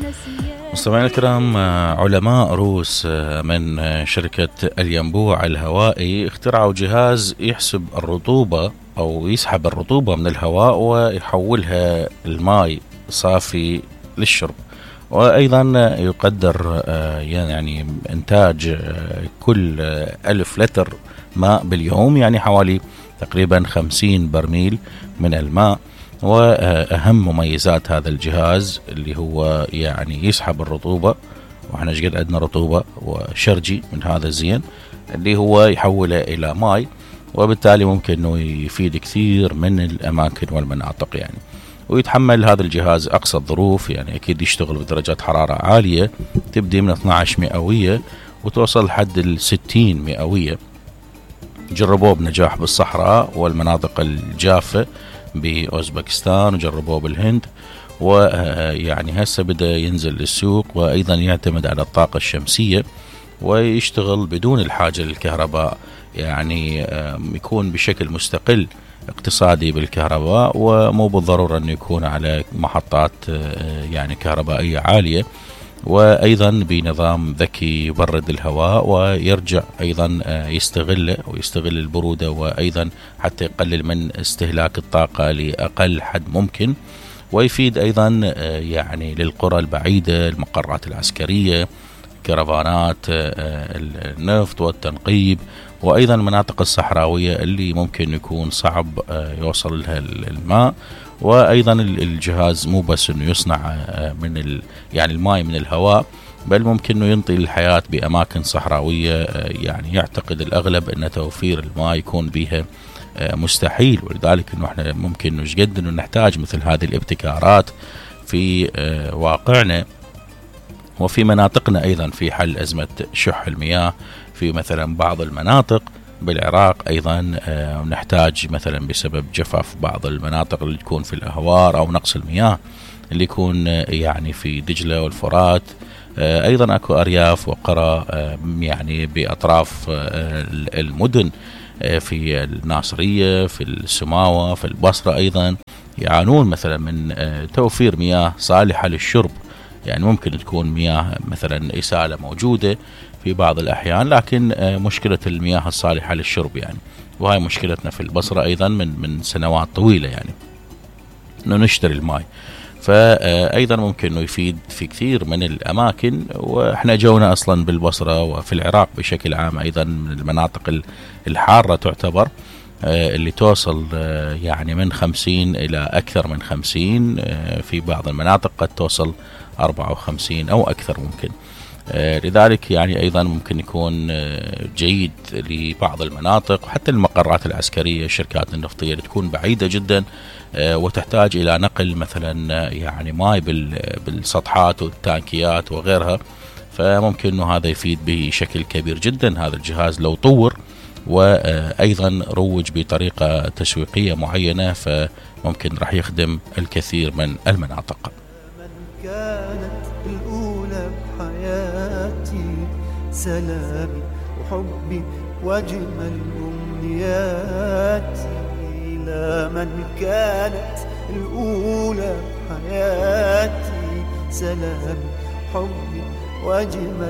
مستمعينا الكرام، علماء روس من شركة الينبوع الهوائي اخترعوا جهاز يحسب الرطوبة أو يسحب الرطوبة من الهواء ويحولها الماء صافي للشرب. وأيضا يقدر يعني إنتاج كل 1000 لتر ماء باليوم، يعني حوالي تقريبا 50 برميل من الماء. وأهم مميزات هذا الجهاز اللي هو يعني يسحب الرطوبة، وإحنا قد عندنا رطوبة وشرجي من هذا الزين اللي هو يحوله إلى ماء، وبالتالي ممكن إنه يفيد كثير من الأماكن والمناطق يعني. ويتحمل هذا الجهاز أقصى الظروف، يعني أكيد يشتغل بدرجات حرارة عالية تبدي من 12 مئوية وتوصل لحد 60 مئوية. جربوه بنجاح بالصحراء والمناطق الجافة بأوزبكستان، وجربوه بالهند، ويعني هسه بدأ ينزل للسوق، وأيضا يعتمد على الطاقة الشمسية ويشتغل بدون الحاجة للكهرباء، يعني يكون بشكل مستقل اقتصادي بالكهرباء، ومو بالضرورة أنه يكون على محطات يعني كهربائية عالية. وأيضا بنظام ذكي يبرد الهواء ويرجع أيضا يستغل البرودة، وأيضا حتى يقلل من استهلاك الطاقة لأقل حد ممكن. ويفيد أيضا يعني للقرى البعيدة، المقرات العسكرية، كرفانات النفط والتنقيب، وأيضا المناطق الصحراوية اللي ممكن يكون صعب يوصل لها الماء. وأيضا الجهاز مو بس أنه يصنع من يعني الماء من الهواء، بل ممكن أنه ينطي الحياة بأماكن صحراوية يعني يعتقد الأغلب أن توفير الماء يكون بها مستحيل. ولذلك أنه احنا ممكن نجد أنه نحتاج مثل هذه الابتكارات في واقعنا وفي مناطقنا، أيضا في حل أزمة شح المياه في مثلا بعض المناطق بالعراق. أيضا نحتاج مثلا بسبب جفاف بعض المناطق اللي تكون في الأهوار أو نقص المياه اللي يكون يعني في دجلة والفرات. أيضا أكو أرياف وقرى يعني بأطراف المدن في الناصرية، في السماوة، في البصرة، أيضا يعانون مثلا من توفير مياه صالحة للشرب. يعني ممكن تكون مياه مثلا إسالة موجودة في بعض الأحيان، لكن مشكلة المياه الصالحة للشرب يعني، وهي مشكلتنا في البصرة أيضا من سنوات طويلة، يعني أنه نشتري الماء. فأيضا ممكن أنه يفيد في كثير من الأماكن. وإحنا جونا أصلا بالبصرة وفي العراق بشكل عام أيضا من المناطق الحارة تعتبر، اللي توصل يعني من 50 إلى أكثر من 50، في بعض المناطق قد توصل 54 أو أكثر ممكن. لذلك يعني أيضا ممكن يكون جيد لبعض المناطق، وحتى المقرات العسكرية، الشركات النفطية اللي تكون بعيدة جدا وتحتاج إلى نقل مثلا يعني ماء بالسطحات والتانكيات وغيرها. فممكن أنه هذا يفيد بشكل كبير جدا هذا الجهاز لو طور، وأيضا روج بطريقة تسويقية معينة، فممكن راح يخدم الكثير من المناطق. كانت الأولى بحياتي سلامي وحبي وأجمل أمنياتي، لا من كانت الأولى بحياتي سلامي وحبي وأجمل